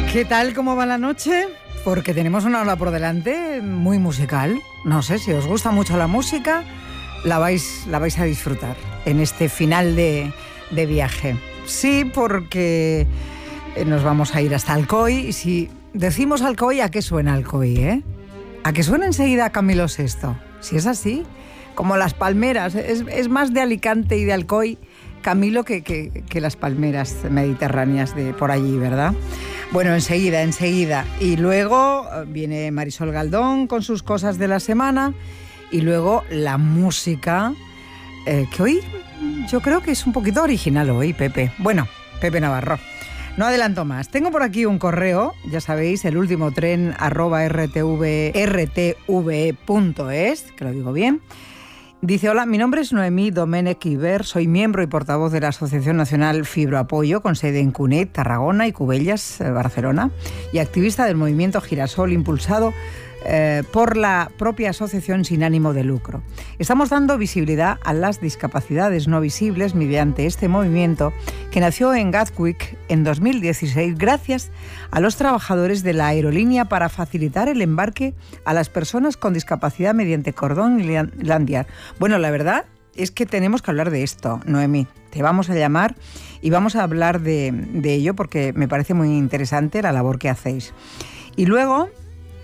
¿Qué tal? ¿Cómo va la noche? Porque tenemos una hora por delante muy musical. No sé, si os gusta mucho la música, la vais a disfrutar en este final de viaje. Sí, porque nos vamos a ir hasta Alcoy. Y si decimos Alcoy, ¿a qué suena Alcoy, ¿A qué suena enseguida Camilo VI? Si es así, como las palmeras. Es más de Alicante y de Alcoy, Camilo, que las palmeras mediterráneas de por allí, ¿verdad? Bueno, enseguida. Y luego viene Marisol Galdón con sus cosas de la semana. Y luego la música, que hoy yo creo que es un poquito original hoy, Pepe. Bueno, Pepe Navarro. No adelanto más. Tengo por aquí un correo, ya sabéis, elultimotren@rtve.es, que lo digo bien. Dice: hola, mi nombre es Noemí Domènech Iber, soy miembro y portavoz de la Asociación Nacional Fibroapoyo, con sede en Cunit, Tarragona y Cubellas, Barcelona, y activista del movimiento Girasol, impulsado por la propia asociación sin ánimo de lucro. Estamos dando visibilidad a las discapacidades no visibles mediante este movimiento que nació en Gatwick en 2016 gracias a los trabajadores de la aerolínea para facilitar el embarque a las personas con discapacidad mediante cordón landing. Bueno, la verdad es que tenemos que hablar de esto, Noemí. Te vamos a llamar y vamos a hablar de ello porque me parece muy interesante la labor que hacéis. Y luego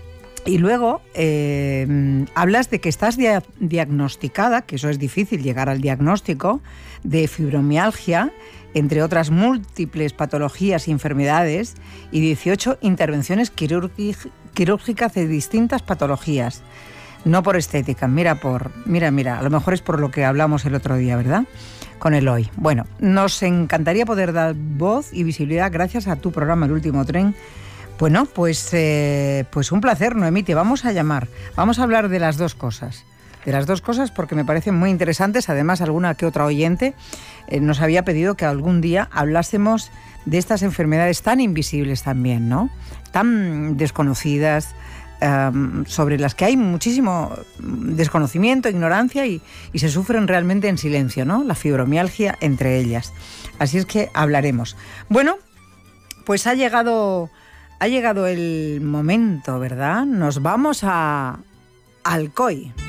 hablas de que estás diagnosticada, que eso es difícil llegar al diagnóstico, de fibromialgia, entre otras múltiples patologías y enfermedades, y 18 intervenciones quirúrgicas de distintas patologías. No por estética, mira, a lo mejor es por lo que hablamos el otro día, ¿verdad? Con Eloy. Bueno, nos encantaría poder dar voz y visibilidad gracias a tu programa El Último Tren. Bueno, pues un placer, Noemí, te vamos a llamar. Vamos a hablar de las dos cosas. Porque me parecen muy interesantes. Además, alguna que otra oyente nos había pedido que algún día hablásemos de estas enfermedades tan invisibles también, ¿no? Tan desconocidas, sobre las que hay muchísimo desconocimiento, ignorancia y se sufren realmente en silencio, ¿no? La fibromialgia entre ellas. Así es que hablaremos. Bueno, pues ha llegado el momento, ¿verdad? Nos vamos a Alcoy.